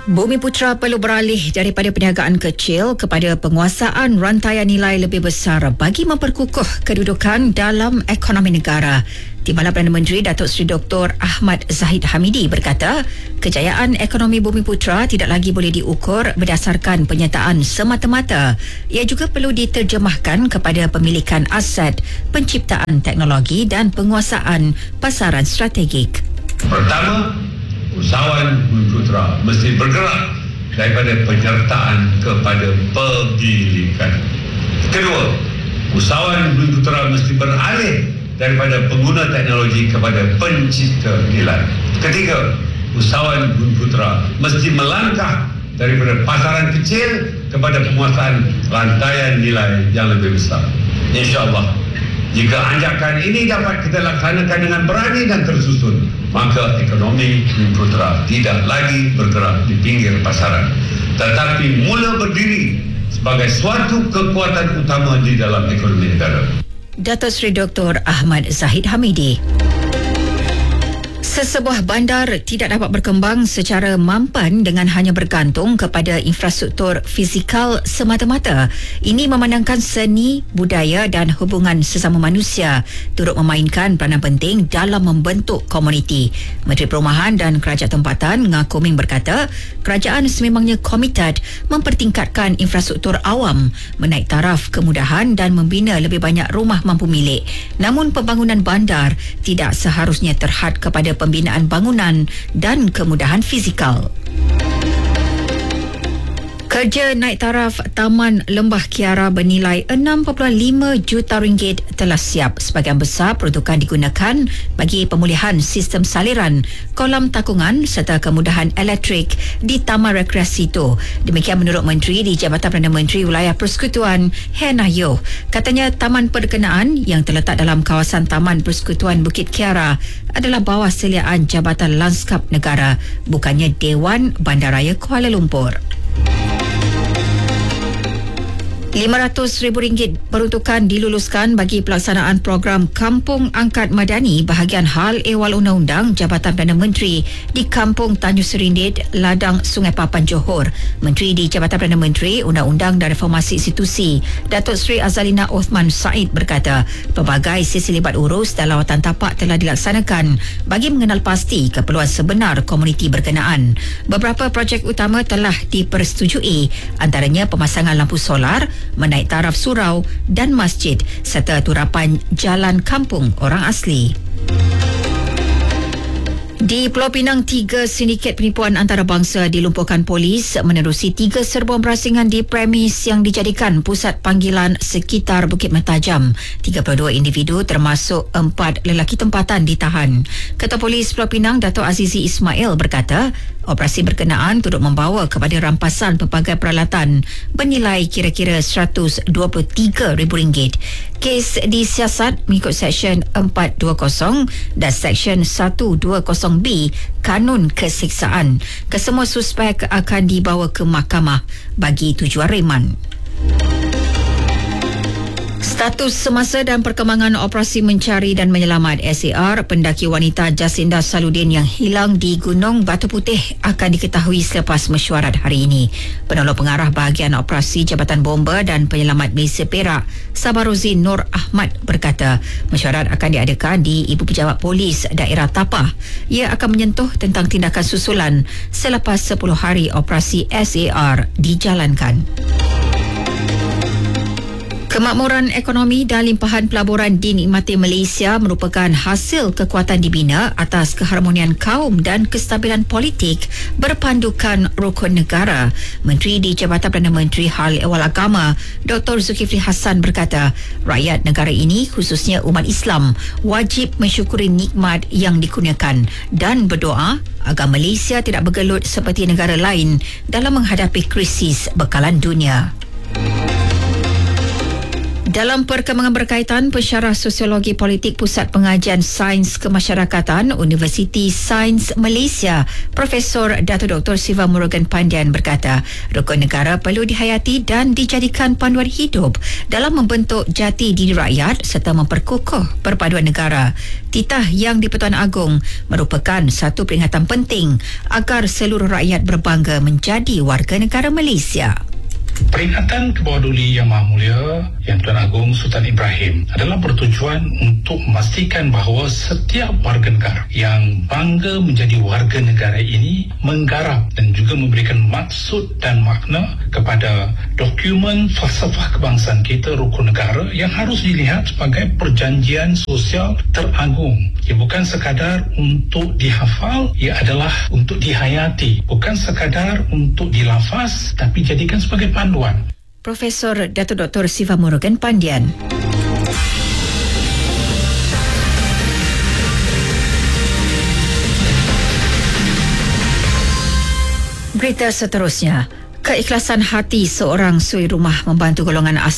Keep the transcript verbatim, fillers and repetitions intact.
Bumiputra perlu beralih daripada perniagaan kecil kepada penguasaan rantaian nilai lebih besar bagi memperkukuh kedudukan dalam ekonomi negara. Timbalan Perdana Menteri Datuk Seri Doktor Ahmad Zahid Hamidi berkata, kejayaan ekonomi Bumiputra tidak lagi boleh diukur berdasarkan penyertaan semata-mata. Ia juga perlu diterjemahkan kepada pemilikan aset, penciptaan teknologi dan penguasaan pasaran strategik. Pertama, usahawan Bumiputra mesti bergerak daripada penyertaan kepada pemilikan. Kedua, usahawan Bumiputra mesti beralih daripada pengguna teknologi kepada pencipta nilai. Ketiga, usahawan Bumiputra mesti melangkah daripada pasaran kecil kepada penguasaan rantaian nilai yang lebih besar. InsyaAllah, jika anjakan ini dapat kita laksanakan dengan berani dan tersusun, maka ekonomi Bumiputra tidak lagi bergerak di pinggir pasaran, tetapi mula berdiri sebagai suatu kekuatan utama di dalam ekonomi negara. Datuk Seri Doktor Ahmad Zahid Hamidi. Sesebuah bandar tidak dapat berkembang secara mampan dengan hanya bergantung kepada infrastruktur fizikal semata-mata. Ini memandangkan seni, budaya dan hubungan sesama manusia turut memainkan peranan penting dalam membentuk komuniti. Menteri Perumahan dan Kerajaan Tempatan Ngah Koming berkata, kerajaan sememangnya komited mempertingkatkan infrastruktur awam, menaik taraf kemudahan dan membina lebih banyak rumah mampu milik. Namun pembangunan bandar tidak seharusnya terhad kepada pembinaan bangunan dan kemudahan fizikal. Kerja naik taraf Taman Lembah Kiara bernilai enam perpuluhan lima juta ringgit telah siap. Sebahagian besar peruntukan digunakan bagi pemulihan sistem saliran, kolam takungan serta kemudahan elektrik di Taman Rekreasi itu. Demikian menurut Menteri di Jabatan Perdana Menteri Wilayah Persekutuan, Hannah Yeoh. Katanya taman perkenaan yang terletak dalam kawasan Taman Persekutuan Bukit Kiara adalah bawah seliaan Jabatan Lanskap Negara, bukannya Dewan Bandaraya Kuala Lumpur. lima ratus ribu ringgit peruntukan diluluskan bagi pelaksanaan program Kampung Angkat Madani bahagian hal ehwal undang-undang Jabatan Perdana Menteri di Kampung Tanjung Serindit, Ladang Sungai Papan, Johor. Menteri di Jabatan Perdana Menteri Undang-Undang dan Reformasi Institusi Datuk Seri Azalina Othman Said berkata, pelbagai sesi libat urus dan lawatan tapak telah dilaksanakan bagi mengenal pasti keperluan sebenar komuniti berkenaan. Beberapa projek utama telah dipersetujui, antaranya pemasangan lampu solar, menaik taraf surau dan masjid serta turapan jalan kampung orang asli. Di Pulau Pinang, tiga sindiket penipuan antarabangsa dilumpuhkan polis menerusi tiga serbuan berasingan di premis yang dijadikan pusat panggilan sekitar Bukit Mentajam. tiga puluh dua individu termasuk empat lelaki tempatan ditahan. Ketua Polis Pulau Pinang, Dato' Azizi Ismail berkata, operasi berkenaan turut membawa kepada rampasan pelbagai peralatan bernilai kira-kira seratus dua puluh tiga ribu ringgit. Kes disiasat mengikut Seksyen empat dua kosong dan Seksyen seratus dua puluh B Kanun Kesiksaan. Kesemua suspek akan dibawa ke mahkamah bagi tujuan reman. Status semasa dan perkembangan operasi mencari dan menyelamat S A R pendaki wanita Jacinda Saludin yang hilang di Gunung Batu Putih akan diketahui selepas mesyuarat hari ini. Penolong pengarah bahagian operasi Jabatan Bomba dan Penyelamat Malaysia Perak, Sabarozi Nur Ahmad berkata, mesyuarat akan diadakan di Ibu Pejabat Polis Daerah Tapah. Ia akan menyentuh tentang tindakan susulan selepas sepuluh hari operasi S A R dijalankan. Kemakmuran ekonomi dan limpahan pelaburan dinikmati Malaysia merupakan hasil kekuatan dibina atas keharmonian kaum dan kestabilan politik berpandukan rukun negara. Menteri di Jabatan Perdana Menteri Hal Ehwal Agama, Doktor Zulkifli Hassan berkata, rakyat negara ini khususnya umat Islam wajib mensyukuri nikmat yang dikurniakan dan berdoa agar Malaysia tidak bergelut seperti negara lain dalam menghadapi krisis bekalan dunia. Dalam perkembangan berkaitan, pensyarah sosiologi politik Pusat Pengajian Sains Kemasyarakatan Universiti Sains Malaysia, Profesor Dato' Doktor Siva Murugan Pandian berkata, rukun negara perlu dihayati dan dijadikan panduan hidup dalam membentuk jati diri rakyat serta memperkukuh perpaduan negara. Titah yang di-Pertuan Agong merupakan satu peringatan penting agar seluruh rakyat berbangga menjadi warga negara Malaysia. Peringatan ke bawah duli Yang Maha Mulia Yang Tuan Agong Sultan Ibrahim adalah bertujuan untuk memastikan bahawa setiap warga negara yang bangga menjadi warga negara ini menggarap dan juga memberikan maksud dan makna kepada dokumen falsafah kebangsaan kita, rukun negara, yang harus dilihat sebagai perjanjian sosial teragung. Ia bukan sekadar untuk dihafal, ia adalah untuk dihayati, bukan sekadar untuk dilafaz, tapi jadikan sebagai panduan. Profesor Dato' Doktor Siva Murugan Pandian. Berita seterusnya, keikhlasan hati seorang suri rumah membantu golongan